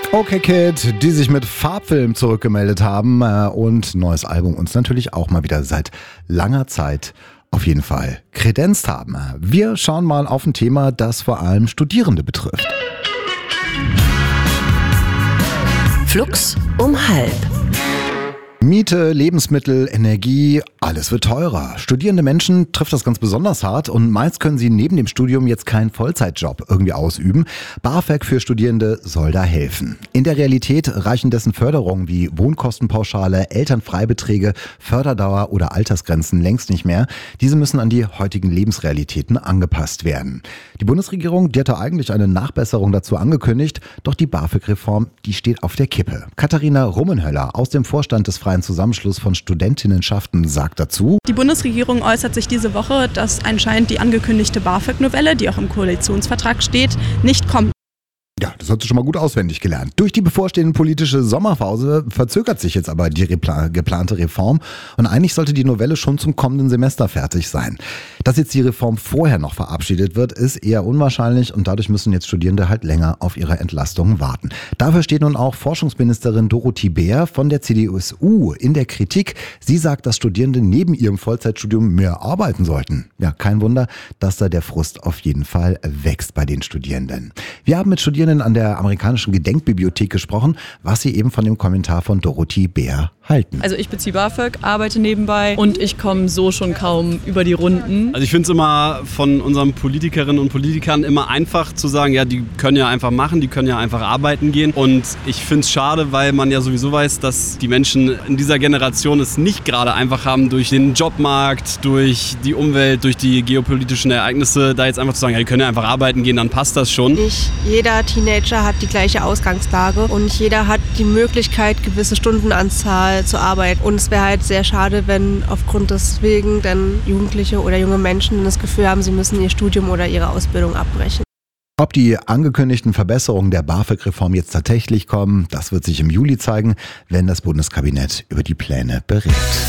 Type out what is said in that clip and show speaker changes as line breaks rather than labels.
Okay Kid, die sich mit Farbfilm zurückgemeldet haben und neues Album uns natürlich auch mal wieder seit langer Zeit auf jeden Fall kredenzt haben. Wir schauen mal auf ein Thema, das vor allem Studierende betrifft.
Flux um halb.
Miete, Lebensmittel, Energie, alles wird teurer. Studierende Menschen trifft das ganz besonders hart und meist können sie neben dem Studium jetzt keinen Vollzeitjob irgendwie ausüben. BAföG für Studierende soll da helfen. In der Realität reichen dessen Förderungen wie Wohnkostenpauschale, Elternfreibeträge, Förderdauer oder Altersgrenzen längst nicht mehr. Diese müssen an die heutigen Lebensrealitäten angepasst werden. Die Bundesregierung, die hatte eigentlich eine Nachbesserung dazu angekündigt, doch die BAföG-Reform, die steht auf der Kippe. Katharina Rummenhöller aus dem Vorstand des Freien Zusammenschluss von Studentinnenschaften sagt dazu:
Die Bundesregierung äußert sich diese Woche, dass anscheinend die angekündigte BAföG-Novelle, die auch im Koalitionsvertrag steht, nicht kommt.
Ja, das hat sie schon mal gut auswendig gelernt. Durch die bevorstehende politische Sommerpause verzögert sich jetzt aber die geplante Reform und eigentlich sollte die Novelle schon zum kommenden Semester fertig sein. Dass jetzt die Reform vorher noch verabschiedet wird, ist eher unwahrscheinlich und dadurch müssen jetzt Studierende halt länger auf ihre Entlastungen warten. Dafür steht nun auch Forschungsministerin Dorothee Bär von der CDU in der Kritik. Sie sagt, dass Studierende neben ihrem Vollzeitstudium mehr arbeiten sollten. Ja, kein Wunder, dass da der Frust auf jeden Fall wächst bei den Studierenden. Wir haben mit Studierenden an der amerikanischen Gedenkbibliothek gesprochen, was sie eben von dem Kommentar von Dorothee Bär halten.
Also ich beziehe BAföG, arbeite nebenbei und ich komme so schon kaum über die Runden.
Also ich finde es immer von unseren Politikerinnen und Politikern immer einfach zu sagen, ja, die können ja einfach machen, die können ja einfach arbeiten gehen. Und ich finde es schade, weil man ja sowieso weiß, dass die Menschen in dieser Generation es nicht gerade einfach haben, durch den Jobmarkt, durch die Umwelt, durch die geopolitischen Ereignisse, da jetzt einfach zu sagen, ja, die können ja einfach arbeiten gehen, dann passt das schon.
Nicht jeder Teenager hat die gleiche Ausgangslage und nicht jeder hat die Möglichkeit, gewisse Stundenanzahl zu arbeiten. Und es wäre halt sehr schade, wenn aufgrund deswegen dann Jugendliche oder junge Menschen das Gefühl haben, sie müssen ihr Studium oder ihre Ausbildung abbrechen.
Ob die angekündigten Verbesserungen der BAföG-Reform jetzt tatsächlich kommen, das wird sich im Juli zeigen, wenn das Bundeskabinett über die Pläne berät.